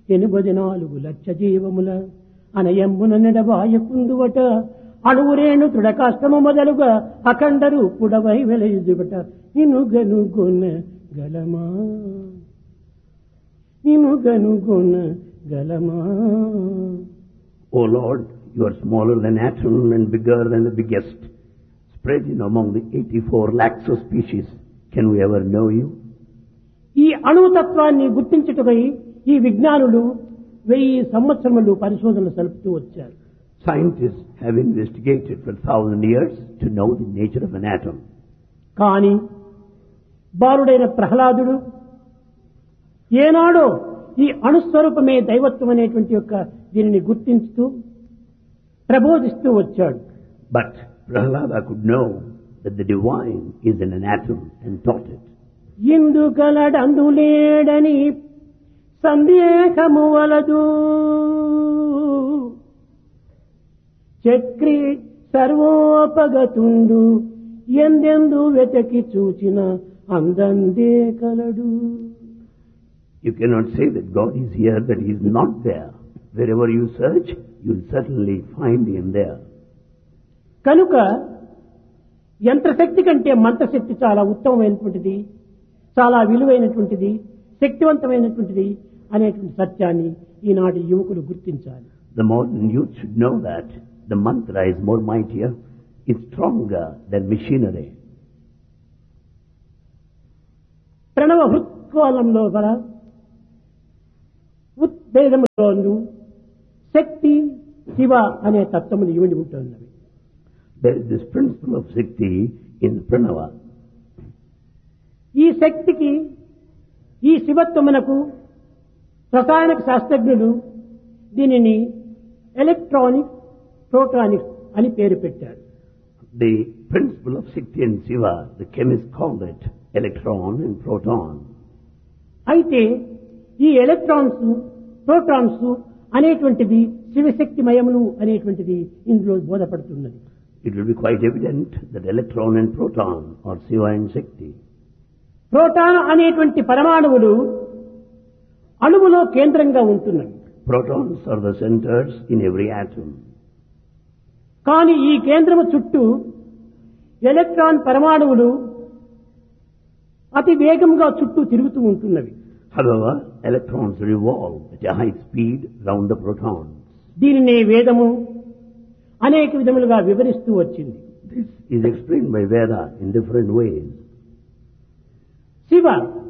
84 లక్ష జీవముల అనయంబున నెడవాయకుందువట అణువురేణు తృడకాష్టము మొదలుగా అఖండ రూపుడవై వెలయుదువట నినుగనుగొన గలమా నినుగనుగొన గలమా. O Lord, you are smaller than atom and bigger than the biggest, spread among the 84 lakhs of species. Can we ever know you? ఈ అణుతత్వాన్ని గుర్తించుటకై ఈ విజ్ఞానులు 1000 సంవత్సరములు పరిశోధనలు సలుపుతూ వచ్చారు. Scientists have investigated for 1000 years to know the nature of an atom. కానీ బాలుడైన ప్రహ్లాదుడు ఏనాడో ఈ అణుస్వరూపమే దైవత్వం అనేటువంటి యొక్క దీనిని గుర్తించుతూ ప్రబోధిస్తూ వచ్చాడు. But Prahlada could know that the divine is in an atom and taught it. ఇందు కలడందులేడని సందేహము వలదు చక్రి సర్వోపగతుండు ఎందెందు వెతకి చూచిన అందందే కలడు. You cannot say that God is here, that He is not there. Wherever you search, you will certainly find Him there. కనుక యంత్రశక్తి కంటే మంత్రశక్తి చాలా ఉత్తమమైనటువంటిది, చాలా విలువైనటువంటిది, శక్తివంతమైనటువంటిది అనేటువంటి సత్యాన్ని ఈనాటి యువకులు గుర్తించాలి. The modern youth should know that the mantra is more mightier, is stronger than machinery. ప్రణవ హృత్కాలంలో గల ఉద్భేదములోను శక్తి శివ అనే తత్వములు ఇమిడి ఉంటున్నవి. There is this principle of Shakti in Pranava. ఈ శక్తికి ఈ శివత్వమునకు రసాయనిక శాస్త్రజ్ఞులు దీనిని ఎలక్ట్రానిక్ ప్రోటానిక్స్ అని పేరు పెట్టారు. The principle of Shakti and Shiva, the chemists called it electron and proton. అయితే ఈ ఎలక్ట్రాన్స్ ప్రోటాన్స్ అనేటువంటిది శివశక్తిమయములు అనేటువంటిది ఇందులో బోధపడుతున్నది. It will be quite evident that electron and proton are Shiva and Shakti. Proton అనేటువంటి పరమాణువులు అణువులో కేంద్రంగా ఉంటున్నవి. Protons are the centers in every atom. కానీ ఈ కేంద్రము చుట్టూ ఎలక్ట్రాన్ పరమాణువులు అతి వేగంగా చుట్టూ తిరుగుతూ ఉంటున్నవి. However, electrons revolve at a high speed round the protons. దీనినే వేదము అనేక విధములుగా వివరిస్తూ వచ్చింది. This is explained by Veda in different ways. Shiva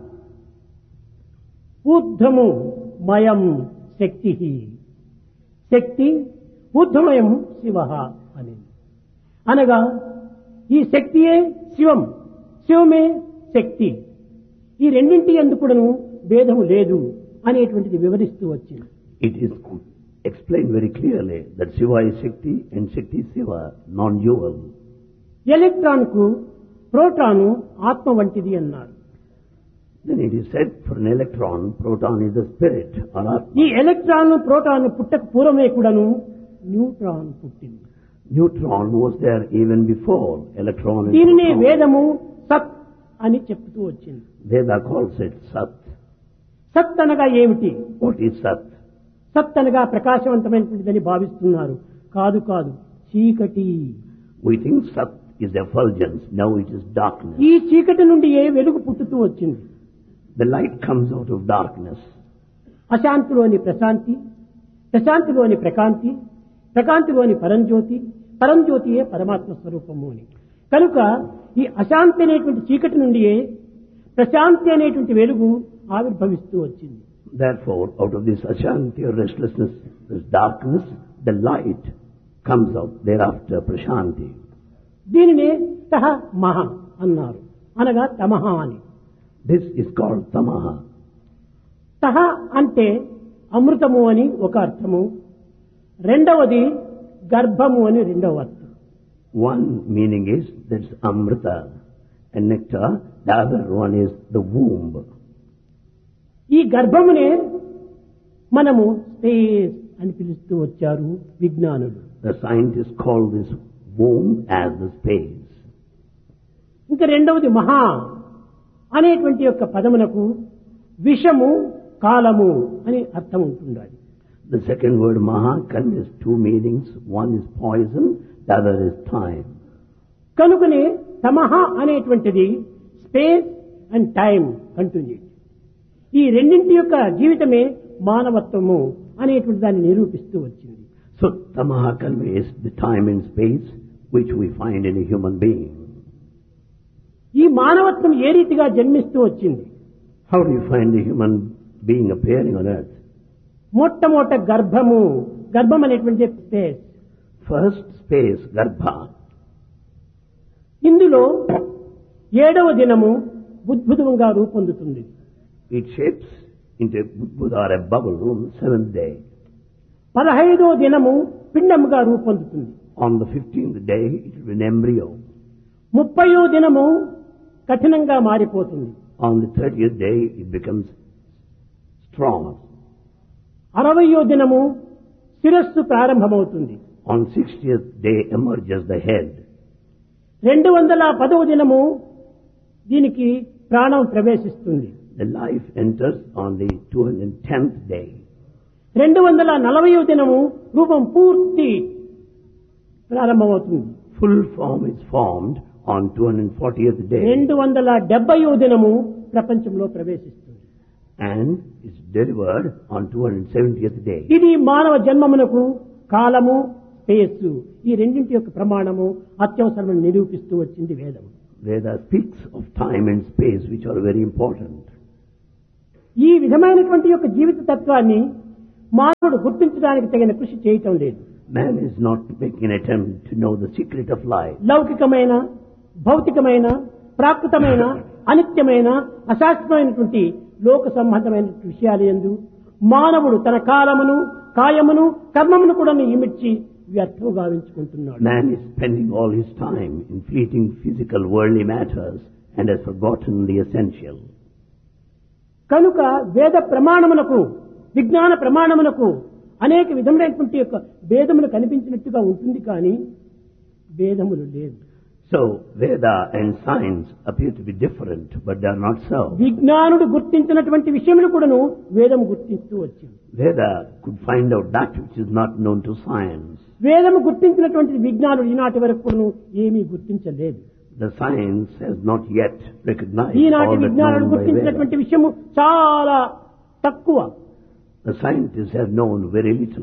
ఊర్ధ్వము మయం శక్తి, శక్తి ఊర్ధ్వమయం శివ అని అనగా ఈ శక్తియే శివం, శివమే శక్తి, ఈ రెండింటి ఎందుకును భేదము లేదు అనేటువంటిది వివరిస్తూ వచ్చింది. It is explained very clearly that Shiva is Shakti and Shakti is Shiva, non-dual. Electron కు ప్రోటాను ఆత్మ వంటిది అన్నారు. Then it is said for an electron, proton is the spirit or Atma. ఈ ఎలక్ట్రాన్ ప్రోటాన్ పుట్టక పూర్వమే కూడాను neutron పుట్టింది. Neutron was there even before electron and దీనినే proton. వేదము సత్ అని చెప్తూ వచ్చింది. Veda calls it Sat. సత్ అనగా ఏమిటి? What is Sat? సత్ అనగా ప్రకాశవంతమైనటువంటిదని భావిస్తున్నారు. కాదు కాదు, చీకటి. We think Sat is effulgence, now it is darkness. ఈ చీకటి నుండి ఏ వెలుగు పుట్టుతూ వచ్చింది. The light comes out of darkness. అశాంతిలోని Prashanti, ప్రశాంతిలోని ప్రకాంతి, ప్రకాంతిలోని పరంజ్యోతి, పరంజ్యోతియే పరమాత్మ స్వరూపము అని. కనుక ఈ అశాంతి అనేటువంటి చీకటి నుండి ప్రశాంతి అనేటువంటి వెలుగు ఆవిర్భవిస్తూ వచ్చింది. Therefore, out of this Ashanti or restlessness, this darkness, the light comes out thereafter, Prashanti. దీనినే తహ మహ అన్నారు, అనగా తమహ అని. This is called Tamaha. తహ అంటే అమృతము అని ఒక అర్థము, రెండవది గర్భము అని రెండవ అర్థం. One meaning is that's Amrita and nectar, the other one is the womb. ఈ గర్భమునే మనము స్పేస్ అని పిలుస్తూ వచ్చారు విజ్ఞానులు. The scientists call this womb as the space. ఇంకా రెండవది మహా అనేటువంటి యొక్క పదమునకు విషము కాలము అని అర్థం ఉంటుండాలి. The second word maha conveys two meanings. One is poison, the other is time. కనుకనే తమహ అనేటువంటిది స్పేస్ అండ్ టైం అంటుంది. ఈ రెండింటి యొక్క జీవితమే మానవత్వము అనేటువంటి దాన్ని నిరూపిస్తూ వచ్చింది. So tamaha conveys the time and space which we find in a human being. ఈ మానవత్వం ఏ రీతిగా జన్మిస్తూ వచ్చింది? How do you find the human being appearing on earth? మొట్టమొదట గర్భం అనేటువంటి స్పేస్. First space, garbha. ఇందులో 7వ దినము బుద్భుతంగా రూపొందుతుంది. It shapes into a budbud or a bubble on the 7th day. 15వ దినము పిండముగా రూపొందుతుంది. On the 15th day, it will be an embryo. 30వ దినము కఠినంగా మారిపోతుంది. On the 30th day, it becomes strong. 60వ దినము శిరస్సు ప్రారంభమవుతుంది. On 60th day emerges the head. 210వ దినము దీనికి ప్రాణం ప్రవేశిస్తుంది. The life enters on the 210th day. 240వ దినము రూపం పూర్తి ప్రారంభమవుతుంది. Full form is formed on 240th day. 270వ దినము ప్రపంచంలో ప్రవేశిస్తుంది. And is delivered on 270th day. ఇది మానవ జన్మమునకు కాలము స్పేస్ ఈ రెండింటి యొక్క ప్రమాణము అత్యవసరమని నిరూపిస్తూ వచ్చింది వేదం. Veda speaks of time and space which are very important. ఈ విధమైనటువంటి యొక్క జీవిత తత్వాన్ని మానవుడు గుర్తించడానికి తగిన కృషి చేయటం లేదు. Man is not making an attempt to know the secret of life. లౌకికమైన, భౌతికమైన, ప్రాకృతమైన, అనిత్యమైన, అశాశ్వతమైనటువంటి లోక సంబంధమైన విషయాలు యందు మానవుడు తన కాలమును, కాయమును, కర్మమును కూడా ఇమిడ్చి వ్యర్థం గావించుకుంటున్నాడు. Man is spending all his time in fleeting physical worldly matters and has forgotten the essential. కనుక వేద ప్రమాణమునకు, విజ్ఞాన ప్రమాణమునకు అనేక విధములైనటువంటి యొక్క భేదములు కనిపించినట్టుగా ఉంటుంది కానీ భేదములు లేవు. So Veda and science appear to be different, but they are not so. విజ్ఞానుడు గుర్తించినటువంటి విషయములు కూడాను వేదము గుర్తిస్తూ వచ్చింది. Veda could find out that which is not known to science. వేదము గుర్తించినటువంటి విజ్ఞానుడు ఈనాటి వరకు కూడాను ఏమీ గుర్తించలేదు. The science has not yet recognized ఈనాటి all that విజ్ఞానుడు known by గుర్తించినటువంటి Veda. విషయము చాలా తక్కువ. The scientists have known very little.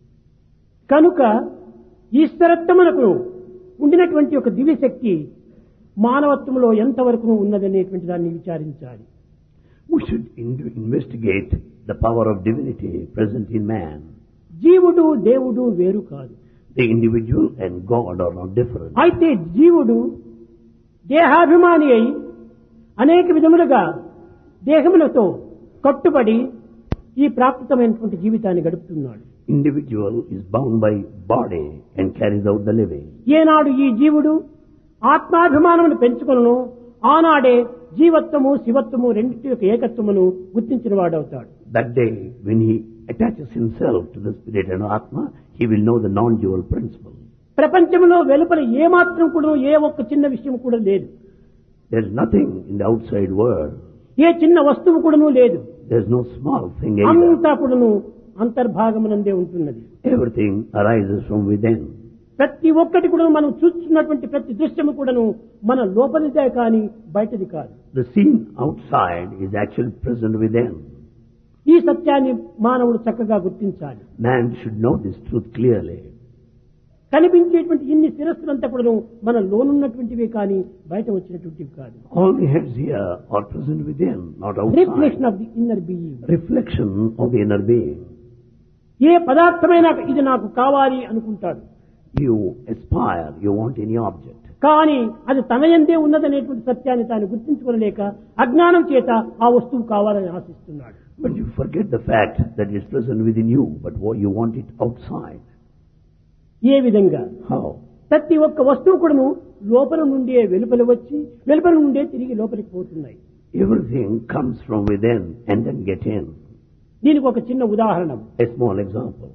కనుక ఈశ్వరత్వమునకు ఉండినటువంటి ఒక దివ్యశక్తి మానవత్వంలో ఎంతవరకు ఉన్నదనేటువంటి దాన్ని విచారించాలి. We should investigate the power of divinity present in man. జీవుడు దేవుడు వేరు కాదు. The individual and God are not different. అయితే జీవుడు దేహాభిమాని అయి అనేక విధములుగా దేహములతో కట్టుబడి ఈ ప్రాకృతమైనటువంటి జీవితాన్ని గడుపుతున్నాడు. Individual is bound by body and carries out the living. ఏనాడు ఈ జీవుడు ఆత్మాభిమానమును పెంచుకొనును ఆనాడే జీవత్వము శివత్వము రెండింటి యొక్క ఏకత్వమును గుర్తించిన వాడవుతాడు. That day when he attaches himself to the spirit and Atma, he will know the non-dual principle. ప్రపంచంలో వెలుపల ఏమాత్రం కూడా ఏ ఒక్క చిన్న విషయం కూడా లేదు. There is nothing in the outside world. ఏ చిన్న వస్తువు కూడాను లేదు. There is no small thing either. అంతా కూడాను అంతర్భాగమునందే ఉంటున్నది. Everything arises from within. ప్రతి ఒక్కటి కూడా మనం చూస్తున్నటువంటి ప్రతి దృశ్యము కూడాను మన లోపలిదే కానీ బయటది కాదు. The scene outside is actually present within. ఈ సత్యాన్ని మానవుడు చక్కగా గుర్తించాలి. Man should know this truth clearly. కనిపించేటువంటి ఇన్ని శిరస్సులంతా కూడా మన లోనున్నటువంటివే కానీ బయట వచ్చినటువంటివి కాదు. All the heads here are present within, not outside. Reflection of the inner being. Reflection of the inner being. ఏ పదార్థమైనా ఇది నాకు కావాలి అనుకుంటాడు. You aspire, you want any object. కానీ అది తనయందే ఉన్నదనేటువంటి సత్యాన్ని తాను గుర్తించుకోలేక అజ్ఞానం చేత ఆ వస్తువు కావాలని ఆశిస్తున్నాడు. But you forget the fact that it is present within you, but you want it outside. ఏ విధంగా? How? ప్రతి ఒక్క వస్తువు కూడాను లోపల నుండే వెలుపల వచ్చి వెలుపల నుండే తిరిగి లోపలికి పోతున్నాయి. Everything comes from within and then get in. దీనికి ఒక చిన్న ఉదాహరణ. A small example.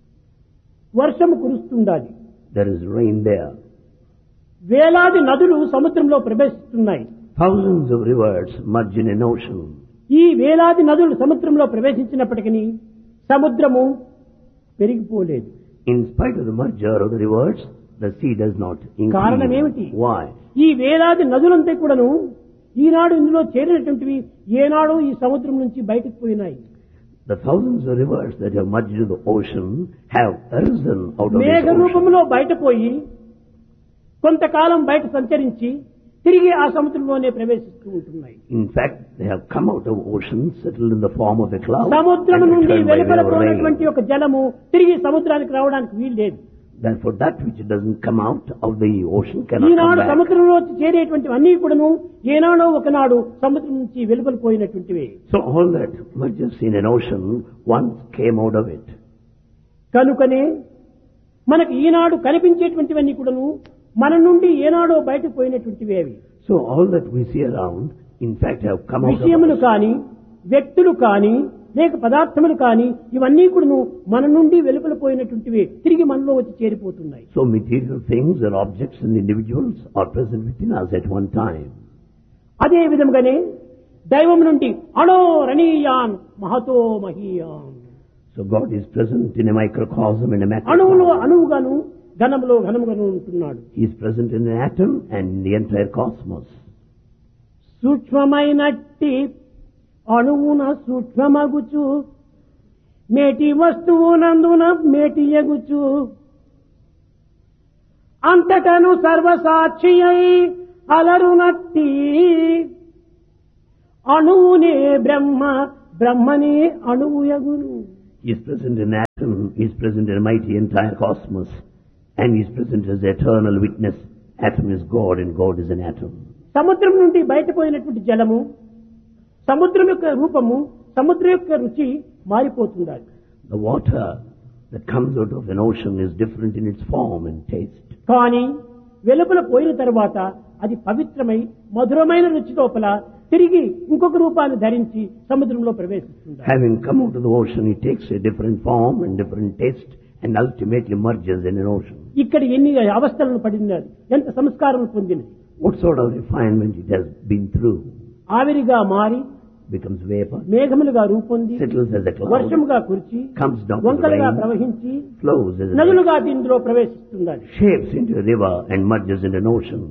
వర్షము కురుస్తుండాలి. There is rain there. వేలాది నదులు సముద్రంలో ప్రవేశిస్తున్నాయి. Thousands of rivers merge in an ocean. ఈ ఈ వేలాది నదులు సముద్రంలో ప్రవేశించినప్పటికీ సముద్రము పెరిగిపోలేదు. In spite of the merger of the rivers, the sea does not కారణం ఏమిటి? increase. Why? ఈ వేలాది నదులంతా కూడాను ఈనాడు ఇందులో చేరినటువంటివి ఏనాడు ఈ సముద్రం నుంచి బయటకు పోయినాయి. The thousands of rivers that have merged into the ocean have arisen out of Megha this ocean. రూపంలో బయటపోయి కొంతకాలం బయట సంచరించి తిరిగి ఆ సముద్రంలోనే ప్రవేశిస్తూ ఉంటున్నాయి. In fact, they have come out of ocean, settled in the form of a cloud, సముద్రం and నుండి returned by way of వెలుపలపోయినటువంటి rain. ఒక జలము తిరిగి సముద్రానికి రావడానికి వీలు లేదు. Therefore, that which doesn't come out of the ocean cannot come Eenadu back. సముద్రంలో చేరేటువంటి అన్ని కూడాను ఏనాడో ఒకనాడు సముద్రం నుంచి వెలుపలిపోయినటువంటివి. So all that merges in an ocean once came out of it. కనుకనే మనకు ఈనాడు కనిపించేటువంటివన్నీ కూడాను మన నుండి ఏనాడో బయటకు పోయినటువంటివి అవి. So all that we see around, in fact, have come out of విషయములు us. కాని వ్యక్తులు కాని లేక పదార్థములు కాని ఇవన్నీ కూడాను మన నుండి వెలుపలిపోయినటువంటివి తిరిగి మనలో వచ్చి చేరిపోతున్నాయి. So material things or objects and individuals are present within us at one time. అదే విధముగానే దైవం నుండి అణోరణీయాన్ Mahato మహీయాన్. So God is present in a microcosm, in a అణువులో macrocosm. అణువుగాను ఘనములో ఘనముగాను ఉంటున్నాడు. He is present in an atom and in the entire cosmos. సూక్ష్మమైనట్టి అణువున సూక్ష్మమగుచు మేటి వస్తువునందున మేటి ఎగుచు అంతటను సర్వసాక్షి అయి అలరునట్టి అణువునే బ్రహ్మ బ్రహ్మనే అణువు యగును. He is present in an atom, He is present in a mighty entire cosmos, and He is present as the eternal witness. Atom is God and God is an atom. సముద్రం నుండి బయటపోయినటువంటి జలము, సముద్రం యొక్క రూపము, సముద్రం యొక్క రుచి మారిపోతుండాలి. The water that comes out of an ocean is different in its form and taste. కానీ వెలుపల పోయిన తర్వాత అది పవిత్రమై మధురమైన రుచి లోపల తిరిగి ఇంకొక రూపాన్ని ధరించి సముద్రంలో ప్రవేశిస్తుంది. Having come out of the ocean, it takes a different form and different taste and ultimately merges in an ocean. ఇక్కడ ఎన్ని అవస్థలను పడినది, ఎంత సంస్కారం పొందినది. What sort of refinement it has been through? ఆవిరిగా మారి Becomes vapor, మేఘములుగా రూపొంది settles as a cloud, వర్షముగా కురిచి comes down to the వంకలుగా rain, ప్రవహించి flows as a నదులుగా దీనిలో ప్రవేశిస్తుండాలి. shapes into a river and merges into an ocean.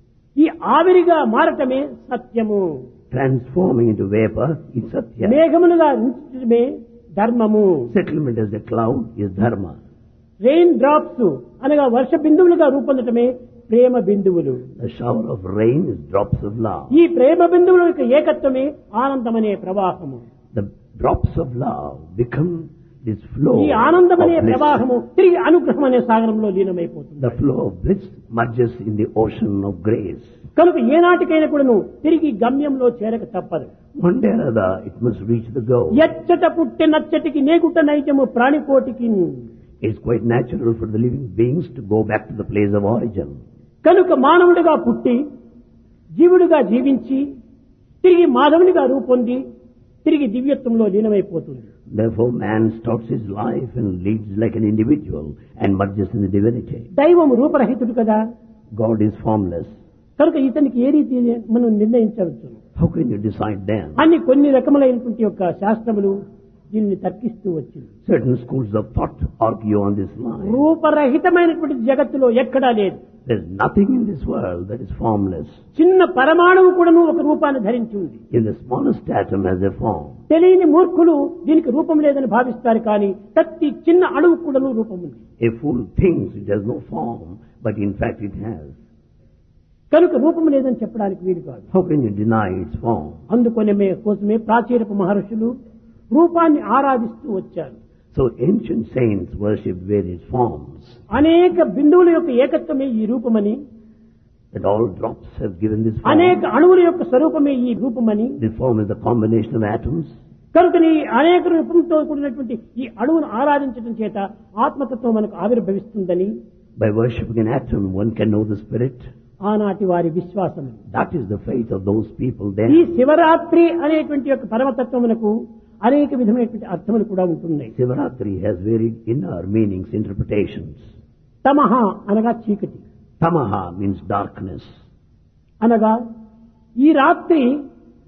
ఈ ఆవిరిగా మారటమే సత్యము. Transforming into vapor is satya. మేఘములుగా ఉంచడమే ధర్మము. Settlement as a cloud is dharma. Rain drops అనగా వర్ష బిందువులుగా రూపొందటమే ప్రేమ బిందువులు. The shower of rain is drops of love. ఈ ప్రేమ బిందువుల యొక్క ఏకత్వమే ఆనందమనే ప్రవాహము. The drops of love become this flow ఈ of ఆనందమనే bliss. ప్రవాహము తిరిగి అనుగ్రహం అనే సాగరంలో లీనమైపోతుంది. The flow of bliss merges in the ocean of grace. కనుక ఏనాటికైనా కూడాను తిరిగి గమ్యంలో చేరక తప్పదు. One day or other, it must reach the goal. ఎచ్చట పుట్టె నచ్చటికి నేగుట నైజము ప్రాణికోటికి. It's quite natural for the living beings to go back to the place of origin. కనుక మానవుడిగా పుట్టి జీవుడిగా జీవించి తిరిగి మాధవునిగా రూపొంది తిరిగి దివ్యత్వంలో లీనమైపోతుంది. Therefore, man starts his life and lives like an individual and merges in the divinity. దైవము రూపరహితుడు కదా. God is formless. కనుక ఇతనికి ఏ రీతి మనం నిర్ణయించవచ్చు? How can you decide then? అన్ని కొన్ని రకములైనటువంటి యొక్క శాస్త్రములు దీనిని తర్కిస్తూ వచ్చింది. Certain schools of thought argue on this line. రూపరహితమైనటువంటి జగత్తులో ఎక్కడా లేదు. There's nothing in this world that is formless. చిన్న పరమాణువు కూడాను ఒక రూపాన్ని ధరించి ఉంది. In the smallest atom has a form. తెలియని మూర్ఖులు దీనికి రూపం లేదని భావిస్తారు, కానీ ప్రతి చిన్న అణువు కూడాను రూపం ఉంది. A fool thinks it has no form, but in fact it has. కనుక రూపం లేదని చెప్పడానికి వీలు కాదు. How can you deny its form? అందుకొనమే కోసమే ప్రాచీనపు మహర్షులు రూపాన్ని ఆరాధిస్తూ వచ్చారు. So ancient saints worship various forms. అనేక బిందువుల యొక్క ఏకత్వమే ఈ రూపమని, That all drops have given this అనేక form. అణువుల యొక్క స్వరూపమే ఈ రూపమని, This form is the combination of atoms. కనుకని అనేక రూపంతో కూడినటువంటి ఈ అణువును ఆరాధించడం చేత ఆత్మతత్వం మనకు ఆవిర్భవిస్తుందని By worshipping an atom, one can know the spirit. ఆనాటి వారి విశ్వాసం. That is the faith of those people ఈ there. శివరాత్రి అనేటువంటి యొక్క పరమతత్వమునకు అనేక విధమైనటువంటి అర్థములు కూడా ఉంటున్నాయి. Sivaratri has very inner meanings, interpretations. తమహ అనగా చీకటి, Tamaha means darkness. అనగా ఈ రాత్రి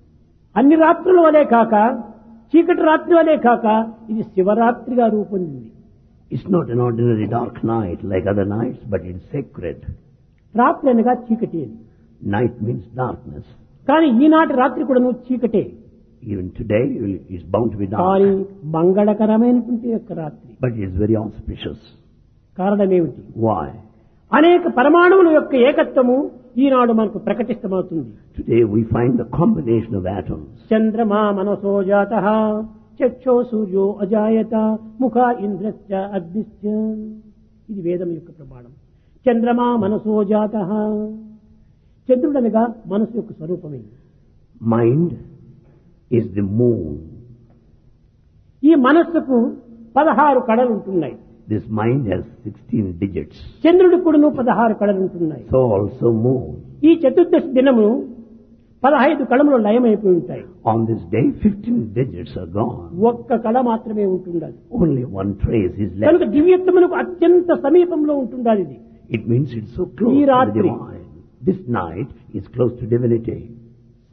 అన్ని రాత్రుల వలె కాక చీకటి రాత్రి వలె కాక ఇది శివరాత్రిగా రూపొందింది. It's not an ordinary dark night like other nights, but it's sacred. రాత్రి అనగా చీకటి అని. Night means darkness. కానీ ఈనాటి రాత్రి కూడా చీకటే. Even today, it's bound to be కానీ dark. మంగళకరమైనటువంటి యొక్క రాత్రి. But it's very auspicious. కారణమేమిటి? Why? అనేక పరమాణువుల యొక్క ఏకత్వము ఈనాడు మనకు ప్రకటితమవుతుంది. Today we find the combination of atoms. చంద్రమా మనసో జాతః చక్షో సూర్యో అజాయత ముఖ ఇంద్రశ్చ అగ్నిశ్చ. ఇది వేదం యొక్క ప్రమాణం. చంద్రమా మనసో జాతః. చంద్రుడనగా మనసు యొక్క స్వరూపమే. Mind is the moon. ఈ మనస్సుకు 16 కళలు ఉంటున్నాయి. This mind has 16 digits. చంద్రుడు కూడాను 16 కళలు ఉంటున్నాయి. So also moon. ఈ చతుర్దశి దినము 15 కళములు లయమైపోయి ఉంటాయి. On this day, 15 digits are gone. ఒక్క కళ మాత్రమే ఉంటుండాలి. Only one trace is కనుక left. దివ్యత్వమునకు అత్యంత సమీపంలో ఉంటుండాలి ఇది. It means it's so close ఈ to the రాత్రి divine. This night is close to divinity.